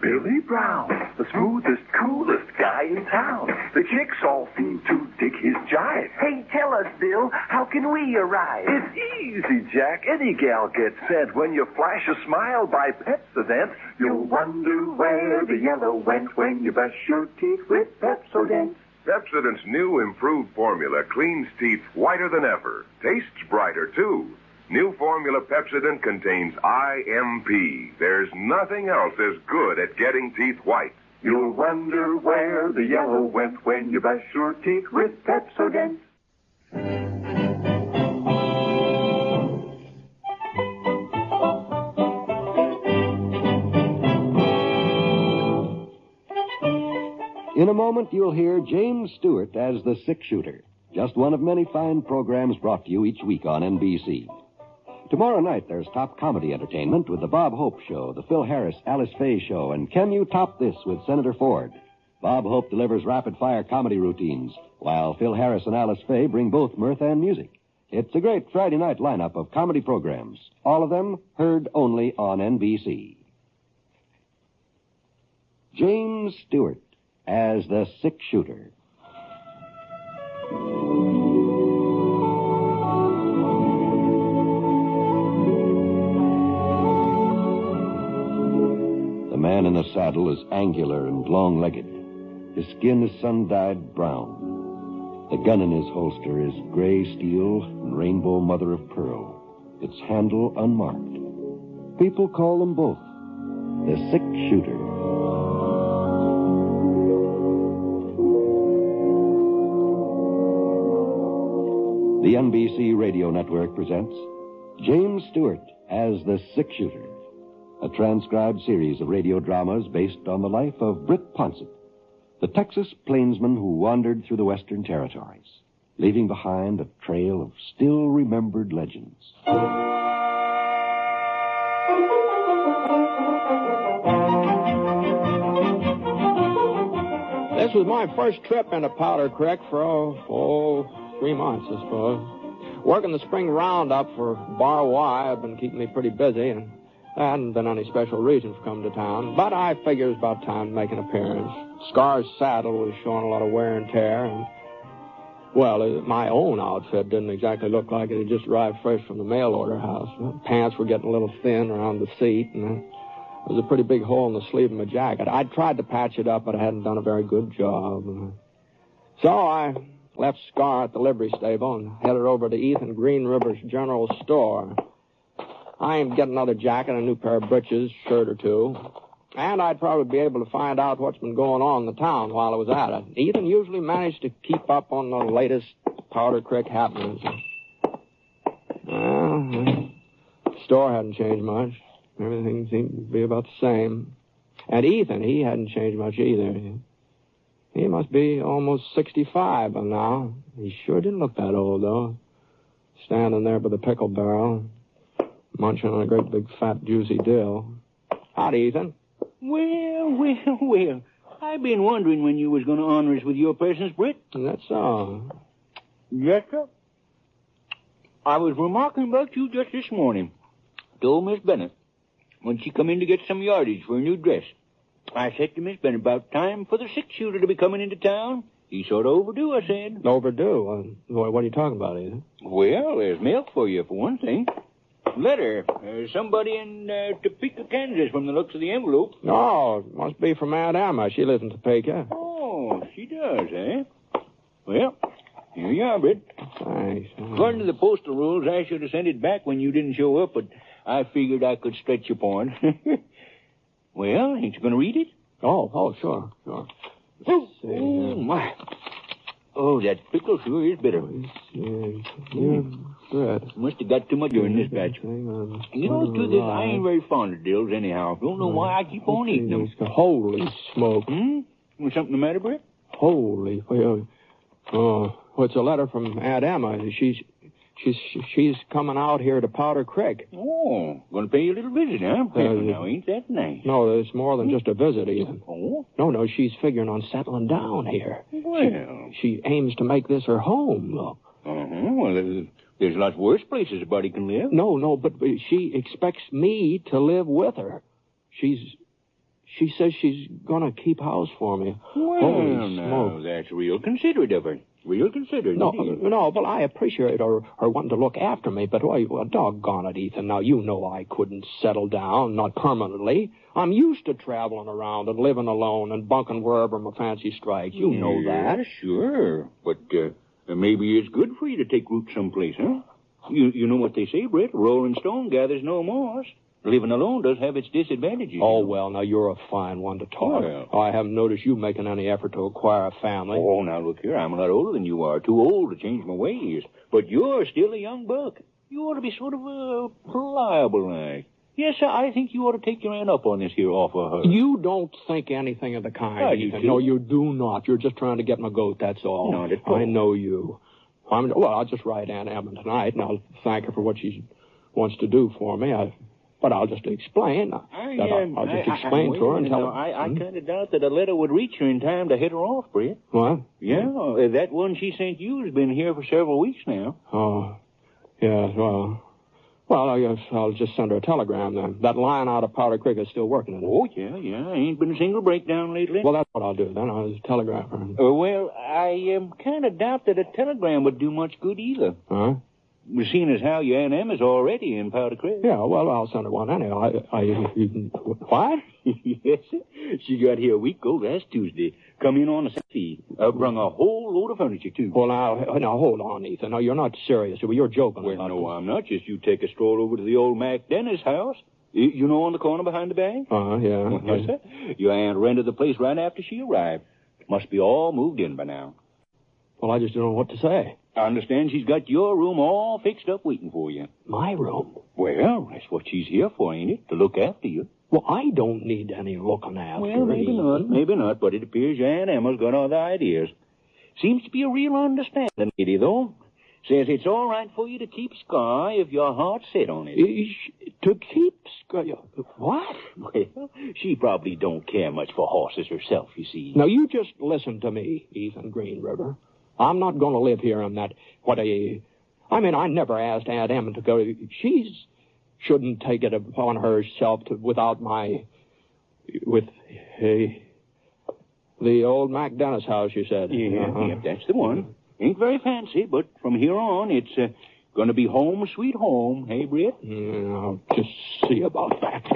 Billy Brown, the smoothest, coolest guy in town. The chicks all seem to dig his jive. Hey, tell us, Bill, how can we arrive? It's easy, Jack. Any gal gets sent when you flash a smile by Pepsodent. You'll wonder where the yellow went when you brush your teeth with Pepsodent. Pepsodent's new improved formula cleans teeth whiter than ever. Tastes brighter, too. New formula Pepsodent contains IMP. There's nothing else as good at getting teeth white. You'll wonder where the yellow went when you brush your teeth with Pepsodent. In a moment, you'll hear James Stewart as the six-shooter, just one of many fine programs brought to you each week on NBC. Tomorrow night, there's top comedy entertainment with The Bob Hope Show, The Phil Harris, Alice Faye Show, and Can You Top This with Senator Ford. Bob Hope delivers rapid-fire comedy routines, while Phil Harris and Alice Faye bring both mirth and music. It's a great Friday night lineup of comedy programs, all of them heard only on NBC. James Stewart as the six-shooter. The man in the saddle is angular and long-legged. His skin is sun-dyed brown. The gun in his holster is gray steel and rainbow mother of pearl, its handle unmarked. People call them both the six-shooter. The NBC Radio Network presents James Stewart as the six-shooter, a transcribed series of radio dramas based on the life of Britt Ponsett, the Texas plainsman who wandered through the Western Territories, leaving behind a trail of still-remembered legends. This was my first trip into Powder Creek for 3 months, I suppose. Working the spring roundup for Bar Y had been keeping me pretty busy, and there hadn't been any special reason for coming to town. But I figured it was about time to make an appearance. Scar's saddle was showing a lot of wear and tear, and, well, my own outfit didn't exactly look like it had just arrived fresh from the mail order house. Pants were getting a little thin around the seat, and there was a pretty big hole in the sleeve of my jacket. I'd tried to patch it up, but I hadn't done a very good job. So I left Scar at the livery stable and headed over to Ethan Green River's general store. I aimed to get another jacket, a new pair of breeches, shirt or two, and I'd probably be able to find out what's been going on in the town while I was at it. Ethan usually managed to keep up on the latest Powder Creek happenings. Well, the store hadn't changed much. Everything seemed to be about the same. And Ethan, he hadn't changed much either. He must be almost 65 by now. He sure didn't look that old, though. Standing there by the pickle barrel, munching on a great big fat juicy dill. Howdy, Ethan. Well. I've been wondering when you was going to honor us with your presence, Britt. That's all. Yes, sir. I was remarking about you just this morning. Told Miss Bennett when she come in to get some yardage for a new dress. I said to Miss Bennett about time for the six-shooter to be coming into town. He's sort of overdue, I said. Overdue? What are you talking about, Ethan? Well, there's milk for you, for one thing. Letter. Somebody in Topeka, Kansas, from the looks of the envelope. Oh, it must be from Aunt Emma. She lives in Topeka. Oh, she does, eh? Well, here you are, Britt. Thanks. According to the postal rules, I should have sent it back when you didn't show up, but I figured I could stretch your point. Well, ain't you going to read it? Oh, sure. Oh, my. Oh, that pickle sure is bitter. Good. Must have got too much during this batch. Hang on. You know, to this, I ain't very fond of dills anyhow. Don't know why I keep on eating them. Holy smoke. Was something the matter, Britt? Holy. Well, it's a letter from Aunt Emma. She's coming out here to Powder Creek. Oh, going to pay you a little visit, huh? Now, ain't that nice? No, it's more than just a visit, Ethan. Oh? No, she's figuring on settling down here. Well. She aims to make this her home, look. Well, there's lots worse places a body can live. No, but she expects me to live with her. She's she says she's going to keep house for me. Well, Holy now, smoke. that's real considerate of her. Real considerate. No, but I appreciate her wanting to look after me, but, well, doggone it, Ethan. Now, you know I couldn't settle down, not permanently. I'm used to traveling around and living alone and bunking wherever my fancy strikes. You know that. Yeah, sure. But maybe it's good for you to take root someplace, huh? You know what they say, Britt? Rolling stone gathers no moss. Living alone does have its disadvantages. Oh, well, now, you're a fine one to talk. Well. I haven't noticed you making any effort to acquire a family. Oh, now, look here. I'm a lot older than you are. Too old to change my ways. But you're still a young buck. You ought to be sort of pliable like. Yes, sir, I think you ought to take your aunt up on this here offer of her. You don't think anything of the kind, You Ethan. do. No, you do not. You're just trying to get my goat, that's all. Not at all. I know you. Well, I'll just write Aunt Emma tonight, and I'll thank her for what she wants to do for me. But I'll just explain. I'll just explain to her and tell her. I kind of doubt that a letter would reach her in time to hit her off, Britt. What? Yeah, that one she sent you has been here for several weeks now. Oh, yeah, well, I guess I'll just send her a telegram then. That line out of Powder Creek is still working, isn't it? Oh, yeah. Ain't been a single breakdown lately. Well, that's what I'll do then. I'll just telegraph her. Well, I kind of doubt that a telegram would do much good either. Huh? Seeing as how your Aunt Emma's already in Powder Creek. Yeah, well, I'll send her one anyhow. What? Yes, sir. She got here a week ago last Tuesday. Come in on a Saturday. Brung a whole load of furniture, too. Well, now, hold on, Ethan. Now, you're not serious. You're joking Well, about no, this. I'm not. Just you take a stroll over to the old Mac Dennis house. You know, on the corner behind the bank? Yeah. Yes, sir. Your aunt rented the place right after she arrived. Must be all moved in by now. Well, I just don't know what to say. I understand she's got your room all fixed up waiting for you. My room? Well, that's what she's here for, ain't it? To look after you. Well, I don't need any looking after. Well, maybe not, but it appears your Aunt Emma's got other ideas. Seems to be a real understanding lady, though. Says it's all right for you to keep Sky if your heart's set on it. To keep Sky? What? Well, she probably don't care much for horses herself, you see. Now, you just listen to me, Ethan Green River. I'm not going to live here on that, I never asked Aunt Emma to go. She shouldn't take it upon herself with the old Mac Dennis house, you said. Yeah, that's the one. Ain't very fancy, but from here on, it's going to be home sweet home, hey, Britt? Yeah, I'll just see about that.